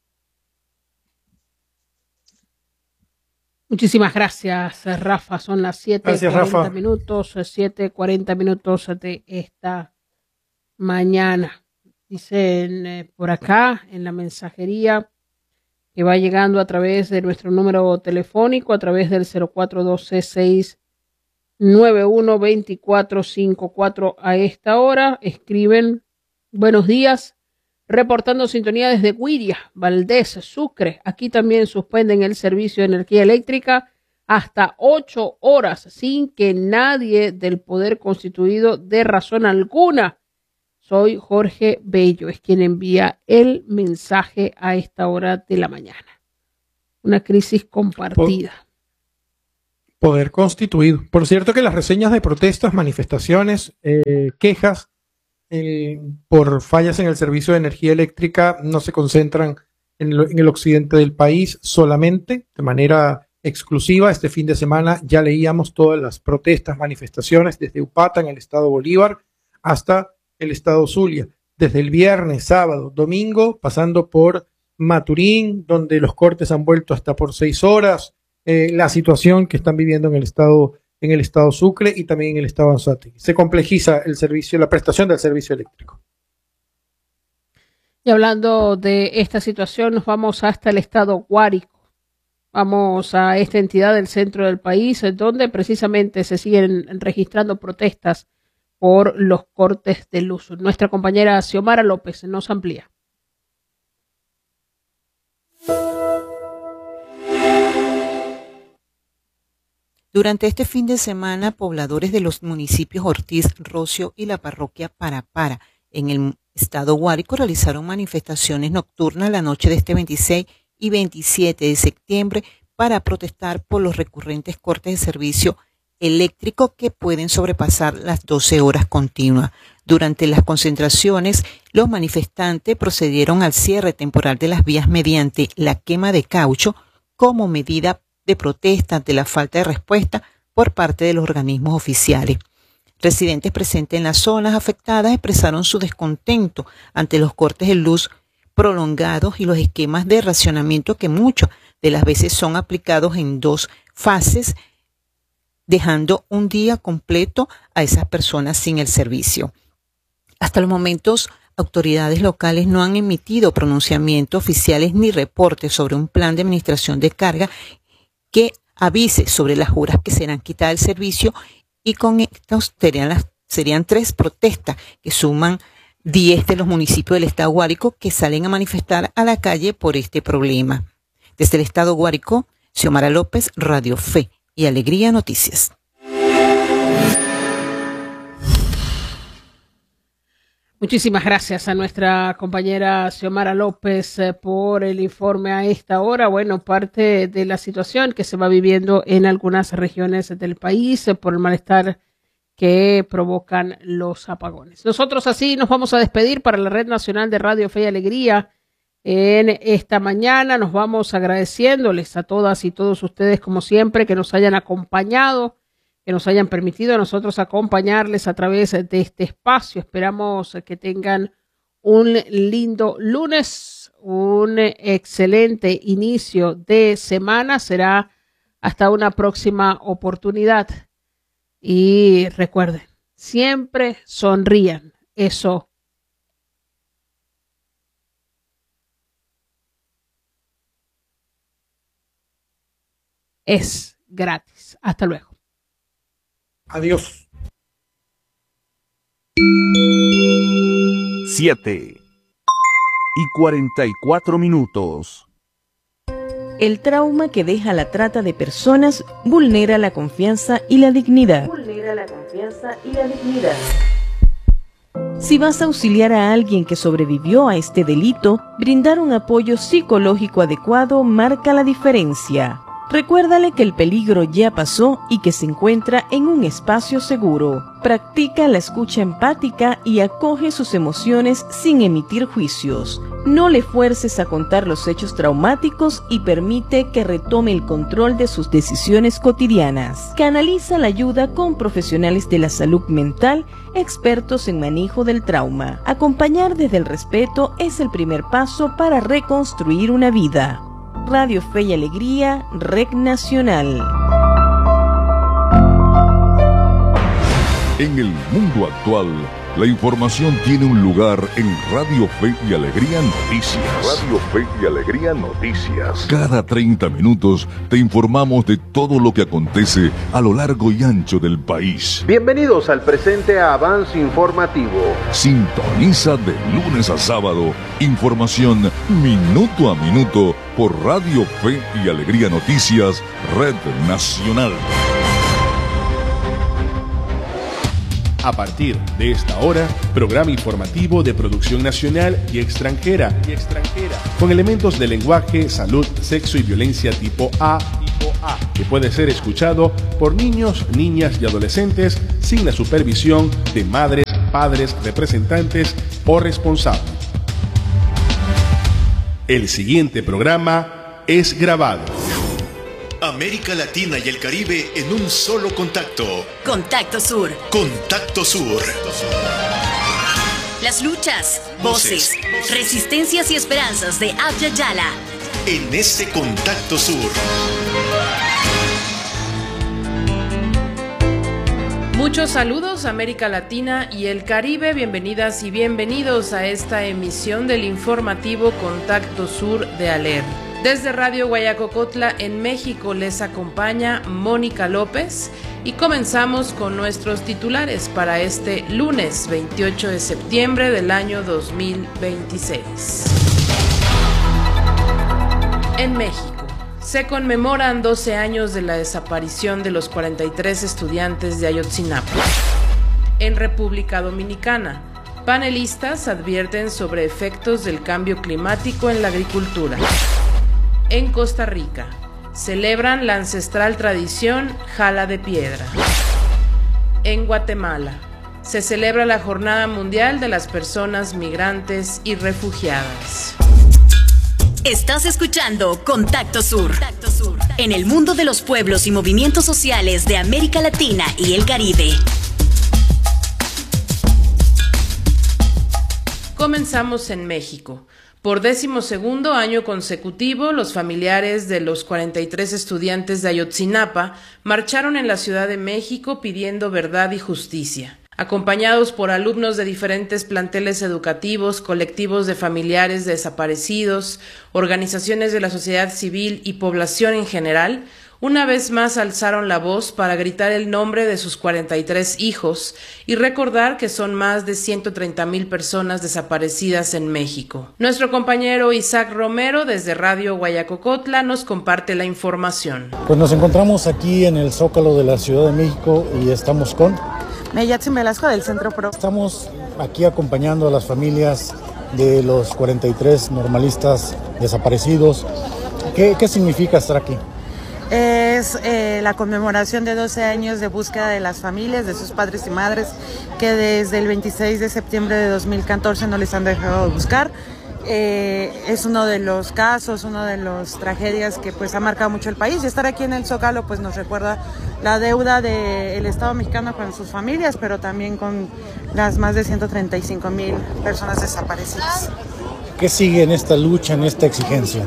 Muchísimas gracias, Rafa. Son las siete cuarenta minutos, siete cuarenta minutos de esta mañana. Dicen eh, por acá en la mensajería que va llegando a través de nuestro número telefónico, a través del cero cuatro doce, seis nueve uno, dos cuatro cinco cuatro a esta hora. Escriben, buenos días, reportando sintonía desde Guiria, Valdés, Sucre. Aquí también suspenden el servicio de energía eléctrica hasta ocho horas sin que nadie del poder constituido dé razón alguna. Soy Jorge Bello, es quien envía el mensaje a esta hora de la mañana. Una crisis compartida. Poder constituido. Por cierto que las reseñas de protestas, manifestaciones, eh, quejas eh, por fallas en el servicio de energía eléctrica no se concentran en, lo, en el occidente del país solamente, de manera exclusiva. Este fin de semana ya leíamos todas las protestas, manifestaciones desde Upata en el estado Bolívar hasta el estado Zulia, desde el viernes, sábado, domingo, pasando por Maturín, donde los cortes han vuelto hasta por seis horas, eh, la situación que están viviendo en el estado, en el estado Sucre y también en el estado Anzoátegui. Se complejiza el servicio, la prestación del servicio eléctrico. Y hablando de esta situación, nos vamos hasta el estado Guárico. Vamos a esta entidad del centro del país, donde precisamente se siguen registrando protestas por los cortes de luz. Nuestra compañera Xiomara López nos amplía. Durante este fin de semana, pobladores de los municipios Ortiz, Rocio y la parroquia Parapara en el estado Guárico realizaron manifestaciones nocturnas la noche de este veintiséis y veintisiete de septiembre para protestar por los recurrentes cortes de servicio eléctrico que pueden sobrepasar las doce horas continuas. Durante las concentraciones, los manifestantes procedieron al cierre temporal de las vías mediante la quema de caucho como medida de protesta ante la falta de respuesta por parte de los organismos oficiales. Residentes presentes en las zonas afectadas expresaron su descontento ante los cortes de luz prolongados y los esquemas de racionamiento que muchas de las veces son aplicados en dos fases, dejando un día completo a esas personas sin el servicio. Hasta los momentos, autoridades locales no han emitido pronunciamientos oficiales ni reportes sobre un plan de administración de carga que avise sobre las horas que serán quitadas del servicio, y con estos serían, las, serían tres protestas que suman diez de los municipios del estado Guárico que salen a manifestar a la calle por este problema. Desde el estado Guárico, Xiomara López, Radio Fe y Alegría Noticias. Muchísimas gracias a nuestra compañera Xiomara López eh, por el informe a esta hora. Bueno, parte de la situación que se va viviendo en algunas regiones del país eh, por el malestar que provocan los apagones. Nosotros así nos vamos a despedir para la Red Nacional de Radio Fe y Alegría en esta mañana. Nos vamos agradeciéndoles a todas y todos ustedes, como siempre, que nos hayan acompañado, que nos hayan permitido a nosotros acompañarles a través de este espacio. Esperamos que tengan un lindo lunes, un excelente inicio de semana. Será hasta una próxima oportunidad. Y recuerden, siempre sonrían. Eso es gratis. Hasta luego. Adiós. Siete y cuarenta y cuatro minutos. El trauma que deja la trata de personas vulnera la confianza y la dignidad. Vulnera la confianza y la dignidad. Si vas a auxiliar a alguien que sobrevivió a este delito, brindar un apoyo psicológico adecuado marca la diferencia. Recuérdale que el peligro ya pasó y que se encuentra en un espacio seguro. Practica la escucha empática y acoge sus emociones sin emitir juicios. No le fuerces a contar los hechos traumáticos y permite que retome el control de sus decisiones cotidianas. Canaliza la ayuda con profesionales de la salud mental, expertos en manejo del trauma. Acompañar desde el respeto es el primer paso para reconstruir una vida. Radio Fe y Alegría, Red Nacional. En el mundo actual, la información tiene un lugar en Radio Fe y Alegría Noticias. Radio Fe y Alegría Noticias. Cada treinta minutos te informamos de todo lo que acontece a lo largo y ancho del país. Bienvenidos al presente avance informativo. Sintoniza de lunes a sábado información minuto a minuto por Radio Fe y Alegría Noticias, Red Nacional. A partir de esta hora, programa informativo de producción nacional y extranjera, y extranjera, con elementos de lenguaje, salud, sexo y violencia tipo A, tipo A, que puede ser escuchado por niños, niñas y adolescentes sin la supervisión de madres, padres, representantes o responsables. El siguiente programa es grabado. América Latina y el Caribe en un solo contacto. Contacto Sur. Contacto Sur. Las luchas, voces, voces resistencias y esperanzas de Abya Yala. En este Contacto Sur. Muchos saludos, América Latina y el Caribe. Bienvenidas y bienvenidos a esta emisión del informativo Contacto Sur de ALER. Desde Radio Guayacocotla en México les acompaña Mónica López y comenzamos con nuestros titulares para este lunes veintiocho de septiembre del año dos mil veintiséis. En México se conmemoran doce años de la desaparición de los cuarenta y tres estudiantes de Ayotzinapa. En República Dominicana, panelistas advierten sobre efectos del cambio climático en la agricultura. En Costa Rica, celebran la ancestral tradición Jala de Piedra. En Guatemala, se celebra la Jornada Mundial de las Personas Migrantes y Refugiadas. Estás escuchando Contacto Sur. Contacto Sur. En el mundo de los pueblos y movimientos sociales de América Latina y el Caribe. Comenzamos en México. Por décimo segundo año consecutivo, los familiares de los cuarenta y tres estudiantes de Ayotzinapa marcharon en la Ciudad de México pidiendo verdad y justicia. Acompañados por alumnos de diferentes planteles educativos, colectivos de familiares desaparecidos, organizaciones de la sociedad civil y población en general, una vez más alzaron la voz para gritar el nombre de sus cuarenta y tres hijos y recordar que son más de ciento treinta mil personas desaparecidas en México. Nuestro compañero Isaac Romero desde Radio Guayacocotla nos comparte la información. Pues nos encontramos aquí en el Zócalo de la Ciudad de México y estamos con Meyatzin Velasco del Centro Pro. Estamos aquí acompañando a las familias de los cuarenta y tres normalistas desaparecidos. ¿Qué, qué significa estar aquí? Es eh, la conmemoración de doce años de búsqueda de las familias, de sus padres y madres, que desde el veintiséis de septiembre de dos mil catorce no les han dejado de buscar. Eh, es uno de los casos, una de las tragedias que pues ha marcado mucho el país, y estar aquí en el Zócalo pues nos recuerda la deuda del Estado mexicano con sus familias, pero también con las más de ciento treinta y cinco mil personas desaparecidas. ¿Qué sigue en esta lucha, en esta exigencia?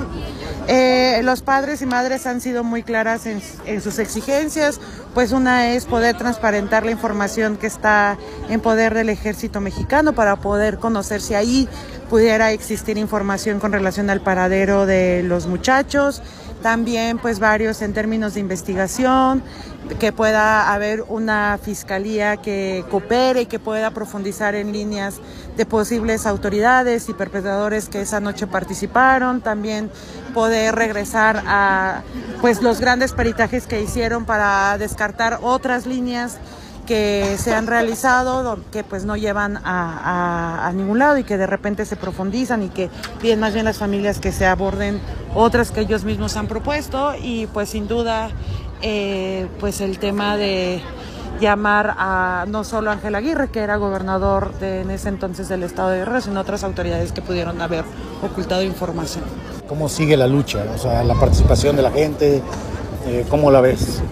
Eh, los padres y madres han sido muy claras en, en sus exigencias, pues una es poder transparentar la información que está en poder del ejército mexicano para poder conocer si ahí pudiera existir información con relación al paradero de los muchachos, también pues varios en términos de investigación, que pueda haber una fiscalía que coopere y que pueda profundizar en líneas de posibles autoridades y perpetradores que esa noche participaron, también poder regresar a pues los grandes peritajes que hicieron para descartar otras líneas que se han realizado, que pues no llevan a, a, a ningún lado y que de repente se profundizan y que piden más bien las familias que se aborden otras que ellos mismos han propuesto, y pues sin duda eh, pues el tema de llamar a no solo a Ángel Aguirre, que era gobernador de, en ese entonces del estado de Guerrero, sino otras autoridades que pudieron haber ocultado información. ¿Cómo sigue la lucha? O sea, la participación de la gente, eh, ¿cómo la ves?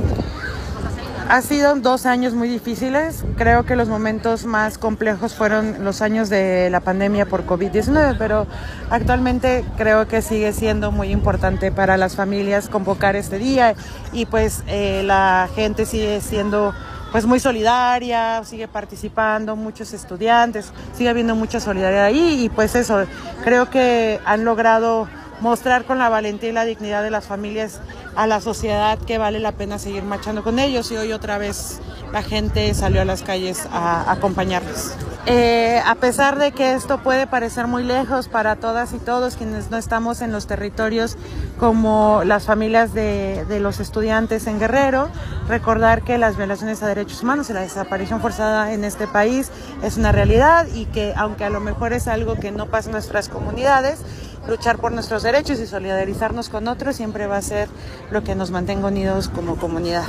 Ha sido dos años muy difíciles. Creo que los momentos más complejos fueron los años de la pandemia por COVID diecinueve, pero actualmente creo que sigue siendo muy importante para las familias convocar este día, y pues eh, la gente sigue siendo pues muy solidaria, sigue participando, muchos estudiantes, sigue habiendo mucha solidaridad ahí, y pues eso, creo que han logrado mostrar con la valentía y la dignidad de las familias a la sociedad que vale la pena seguir marchando con ellos, y hoy otra vez la gente salió a las calles a, a acompañarles. Eh, a pesar de que esto puede parecer muy lejos para todas y todos quienes no estamos en los territorios como las familias de, de los estudiantes en Guerrero, recordar que las violaciones a derechos humanos y la desaparición forzada en este país es una realidad, y que aunque a lo mejor es algo que no pasa en nuestras comunidades, luchar por nuestros derechos y solidarizarnos con otros siempre va a ser lo que nos mantenga unidos como comunidad.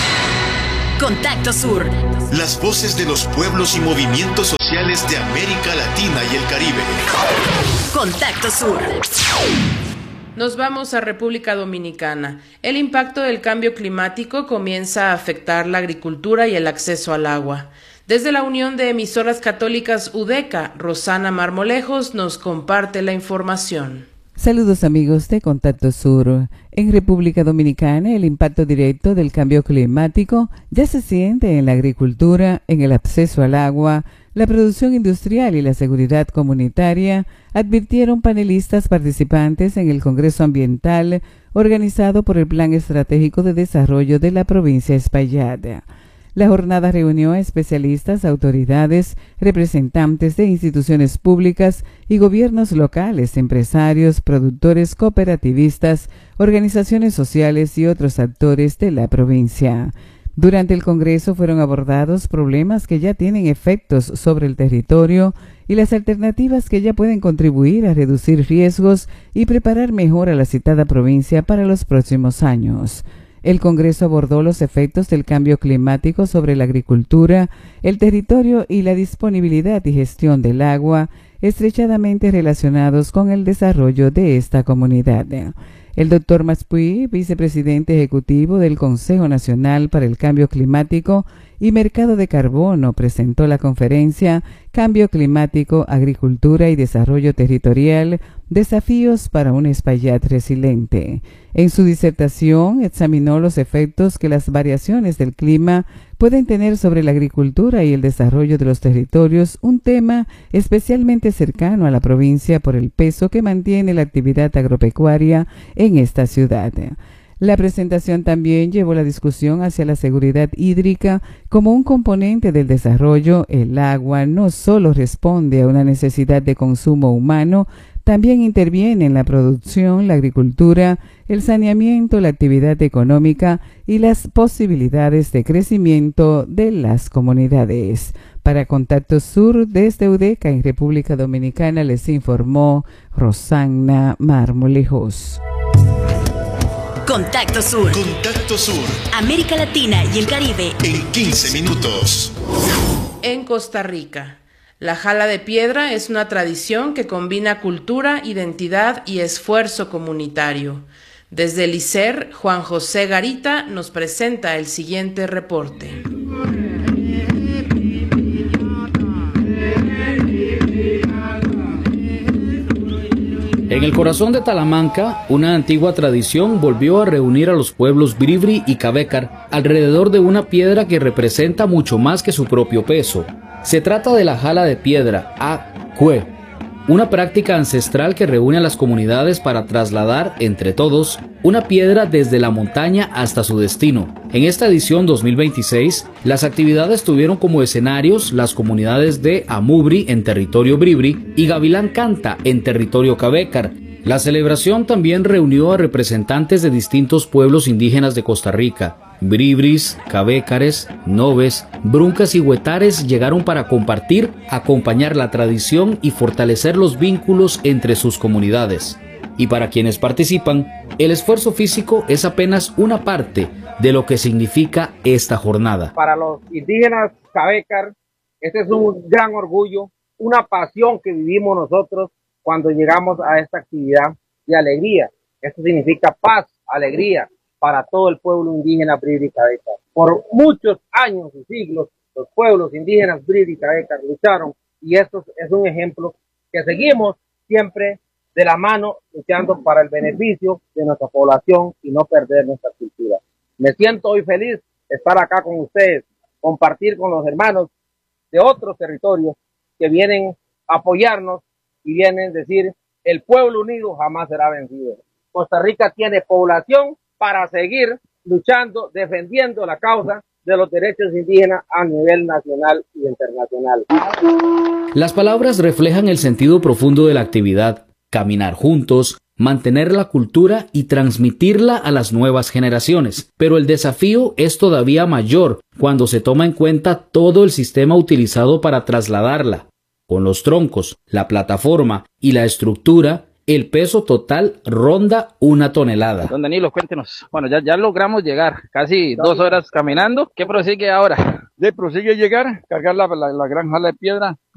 Contacto Sur. Las voces de los pueblos y movimientos sociales de América Latina y el Caribe. Contacto Sur. Nos vamos a República Dominicana. El impacto del cambio climático comienza a afectar la agricultura y el acceso al agua. Desde la Unión de Emisoras Católicas UDECA, Rosana Marmolejos nos comparte la información. Saludos amigos de Contacto Sur. En República Dominicana, el impacto directo del cambio climático ya se siente en la agricultura, en el acceso al agua, la producción industrial y la seguridad comunitaria, advirtieron panelistas participantes en el Congreso Ambiental organizado por el Plan Estratégico de Desarrollo de la provincia Espaillat. La jornada reunió a especialistas, autoridades, representantes de instituciones públicas y gobiernos locales, empresarios, productores, cooperativistas, organizaciones sociales y otros actores de la provincia. Durante el Congreso fueron abordados problemas que ya tienen efectos sobre el territorio y las alternativas que ya pueden contribuir a reducir riesgos y preparar mejor a la citada provincia para los próximos años. El Congreso abordó los efectos del cambio climático sobre la agricultura, el territorio y la disponibilidad y gestión del agua, estrechamente relacionados con el desarrollo de esta comunidad. El doctor Maspuy, vicepresidente ejecutivo del Consejo Nacional para el Cambio Climático y Mercado de Carbono, presentó la conferencia Cambio Climático, Agricultura y Desarrollo Territorial, Desafíos para un Espaillat Resiliente. En su disertación examinó los efectos que las variaciones del clima pueden tener sobre la agricultura y el desarrollo de los territorios, un tema especialmente cercano a la provincia por el peso que mantiene la actividad agropecuaria en esta ciudad. La presentación también llevó la discusión hacia la seguridad hídrica como un componente del desarrollo. El agua no solo responde a una necesidad de consumo humano, también interviene en la producción, la agricultura, el saneamiento, la actividad económica y las posibilidades de crecimiento de las comunidades. Para Contacto Sur, desde UDECA en República Dominicana, les informó Rosana Marmolejos. Contacto Sur. Contacto Sur. América Latina y el Caribe. En quince minutos. En Costa Rica, la jala de piedra es una tradición que combina cultura, identidad y esfuerzo comunitario. Desde el I C E R, Juan José Garita nos presenta el siguiente reporte. En el corazón de Talamanca, una antigua tradición volvió a reunir a los pueblos Bribri y Cabécar alrededor de una piedra que representa mucho más que su propio peso. Se trata de la jala de piedra, Acue, una práctica ancestral que reúne a las comunidades para trasladar, entre todos, una piedra desde la montaña hasta su destino. En esta edición dos mil veintiséis, las actividades tuvieron como escenarios las comunidades de Amubri en territorio Bribri y Gavilán Canta en territorio Cabécar. La celebración también reunió a representantes de distintos pueblos indígenas de Costa Rica. Bribris, Cabécares, Noves, Bruncas y Huetares llegaron para compartir, acompañar la tradición y fortalecer los vínculos entre sus comunidades. Y para quienes participan, el esfuerzo físico es apenas una parte de lo que significa esta jornada. Para los indígenas Cabécar, este es un gran orgullo, una pasión que vivimos nosotros cuando llegamos a esta actividad de alegría. Esto significa paz, alegría para todo el pueblo indígena Bribri y Cabécar. Por muchos años y siglos, los pueblos indígenas Bribri y Cabécar lucharon, y esto es un ejemplo que seguimos siempre de la mano, luchando para el beneficio de nuestra población y no perder nuestra cultura. Me siento hoy feliz de estar acá con ustedes, compartir con los hermanos de otros territorios que vienen a apoyarnos y vienen a decir, el pueblo unido jamás será vencido. Costa Rica tiene población para seguir luchando, defendiendo la causa de los derechos indígenas a nivel nacional y internacional. Las palabras reflejan el sentido profundo de la actividad: caminar juntos, mantener la cultura y transmitirla a las nuevas generaciones. Pero el desafío es todavía mayor cuando se toma en cuenta todo el sistema utilizado para trasladarla. Con los troncos, la plataforma y la estructura, el peso total ronda una tonelada. Don Danilo, cuéntenos. Bueno, ya, ya logramos llegar, casi dos horas caminando. ¿Qué prosigue ahora? De prosigue llegar, cargar la, la, la gran jala de piedra